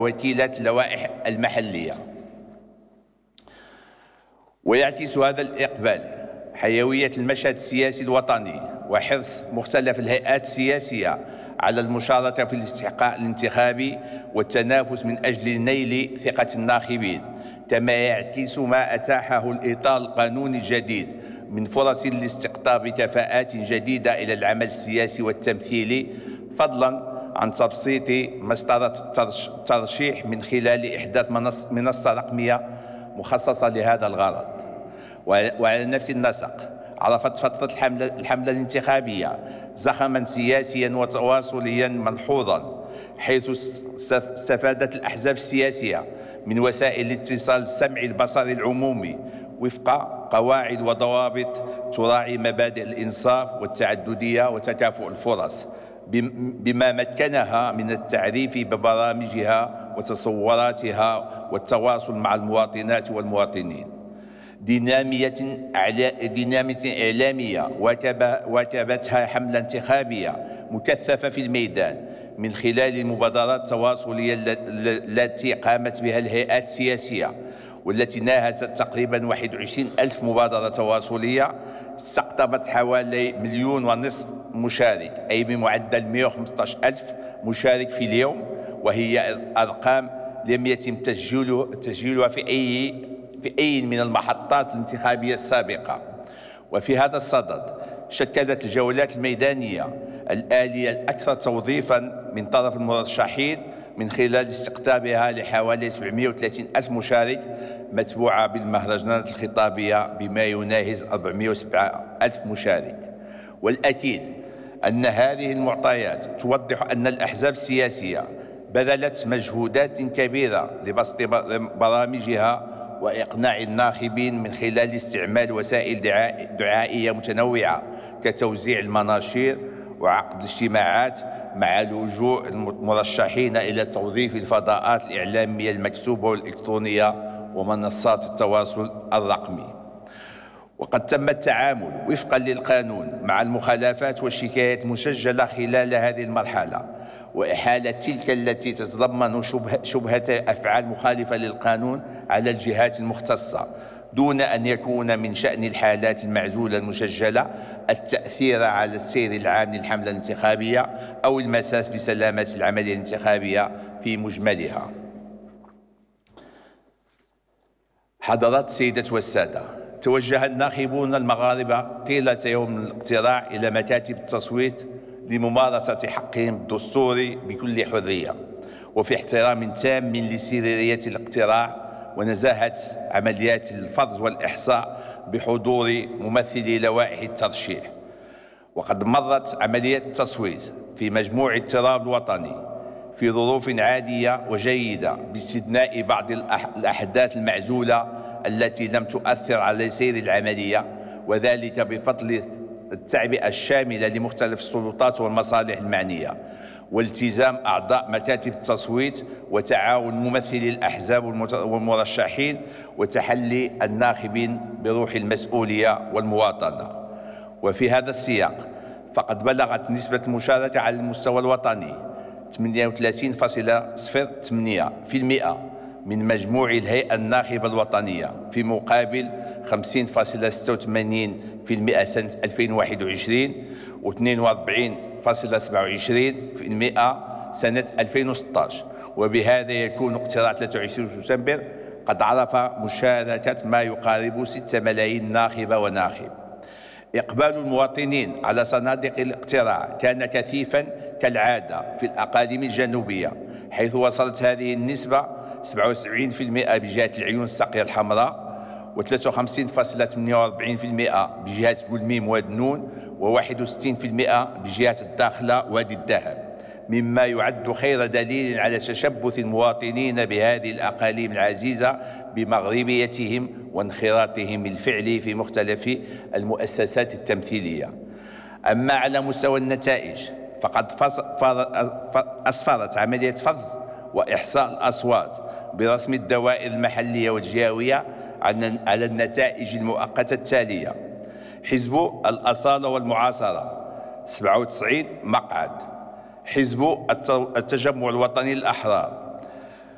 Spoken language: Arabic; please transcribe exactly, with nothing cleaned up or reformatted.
وكيلة اللوائح المحلية. ويعكس هذا الإقبال حيوية المشهد السياسي الوطني وحرص مختلف الهيئات السياسية على المشاركة في الاستحقاق الانتخابي والتنافس من أجل نيل ثقة الناخبين، كما يعكس ما أتاحه الإطار القانوني الجديد من فرص لاستقطاب كفاءات جديدة إلى العمل السياسي والتمثيلي، فضلا عن تبسيط مسطرة الترشيح من خلال إحداث منصة رقمية مخصصة لهذا الغرض. وعلى نفس النسق عرفت فترة الحملة, الحملة الانتخابية زخما سياسيا وتواصليا ملحوظا، حيث استفادت الأحزاب السياسية من وسائل الاتصال السمعي البصري العمومي وفق قواعد وضوابط تراعي مبادئ الإنصاف والتعددية وتكافؤ الفرص، بما مكنها من التعريف ببرامجها وتصوراتها والتواصل مع المواطنات والمواطنين. دينامية إعلامية واكبتها حملة انتخابية مكثفة في الميدان من خلال المبادرات التواصلية التي قامت بها الهيئات السياسية، والتي ناهزت تقريبا واحد وعشرين ألف مبادرة تواصلية استقطبت حوالي مليون ونصف مشارك، أي بمعدل مئة وخمسة عشر ألف مشارك في اليوم، وهي أرقام لم يتم تسجيلها في أي في أي من المحطات الانتخابية السابقة. وفي هذا الصدد شكلت الجولات الميدانية الآلية الأكثر توظيفا من طرف المرشحين من خلال استقطابها لحوالي سبعمئة وثلاثين ألف مشارك، متبوعة بالمهرجانات الخطابية بما يناهز أربعمئة وسبعة ألف مشارك. والأكيد أن هذه المعطيات توضح أن الأحزاب السياسية بذلت مجهودات كبيرة لبسط برامجها وإقناع الناخبين من خلال استعمال وسائل دعائية متنوعة كتوزيع المناشير وعقد الاجتماعات مع لجوء المرشحين إلى توظيف الفضاءات الإعلامية المكتوبة والإلكترونية ومنصات التواصل الرقمي. وقد تم التعامل وفقا للقانون مع المخالفات والشكايات المسجلة خلال هذه المرحلة، وإحالة تلك التي تتضمن شبهة, شبهة أفعال مخالفة للقانون على الجهات المختصة، دون أن يكون من شأن الحالات المعزولة المسجلة التأثير على السير العام للحملة الانتخابية أو المساس بسلامة العملية الانتخابية في مجملها. حضرات السيدات والسادة، توجه الناخبون المغاربة طيلة يوم الاقتراع إلى مكاتب التصويت لممارسة حقهم الدستوري بكل حرية وفي احترام تام لسرية الاقتراع ونزاهة عمليات الفرز والإحصاء بحضور ممثلي لوائح الترشيح. وقد مرت عملية التصويت في مجموع التراب الوطني في ظروف عادية وجيدة باستثناء بعض الأحداث المعزولة التي لم تؤثر على سير العملية، وذلك بفضل التعبئة الشاملة لمختلف السلطات والمصالح المعنية والتزام أعضاء مكاتب التصويت وتعاون ممثلي الأحزاب والمرشحين وتحلي الناخبين بروح المسؤولية والمواطنة. وفي هذا السياق فقد بلغت نسبة المشاركة على المستوى الوطني ثمانية وثلاثين فاصلة صفر ثمانية بالمئة من مجموع الهيئة الناخبة الوطنية، في مقابل خمسين فاصلة ستة وثمانين بالمئة سنة ألفين وواحد وعشرين و اثنين وأربعين فاصلة سبعة وعشرين بالمئة سنة ألفين وستة عشر. وبهذا يكون اقتراع ثلاثة وعشرين سبتمبر قد عرف مشاركة ما يقارب ستة ملايين ناخبة وناخب. إقبال المواطنين على صناديق الاقتراع كان كثيفا كالعادة في الأقاليم الجنوبية، حيث وصلت هذه النسبة سبعة وسبعين بالمئة بجهة العيون الساقية الحمراء و ثلاثة وخمسين فاصلة ثمانية وأربعين بالمئة بجهة بولميم وادي النون و واحد وستين بالمئة بجهة الداخلة وادي الذهب، مما يعد خير دليل على تشبث المواطنين بهذه الأقاليم العزيزة بمغربيتهم وانخراطهم الفعلي في مختلف المؤسسات التمثيلية. أما على مستوى النتائج فقد أسفرت عملية فرز وإحصاء الأصوات برسم الدوائر المحلية والجهوية على النتائج المؤقتة التالية: حزب الأصالة والمعاصرة سبعة وتسعين مقعد، حزب التجمع الوطني الأحرار